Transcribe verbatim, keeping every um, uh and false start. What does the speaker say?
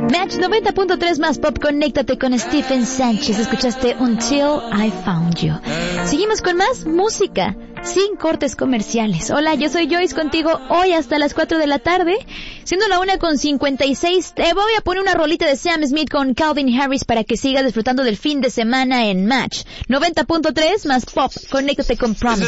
Match noventa punto tres más pop, conéctate con Stephen Sánchez. Escuchaste Until I Found You. Seguimos con más música, sin cortes comerciales. Hola, yo soy Joyce contigo hoy hasta las cuatro de la tarde. Siendo la una con cincuenta y seis, te voy a poner una rolita de Sam Smith con Calvin Harris para que sigas disfrutando del fin de semana en Match noventa punto tres más pop, conéctate con Promise.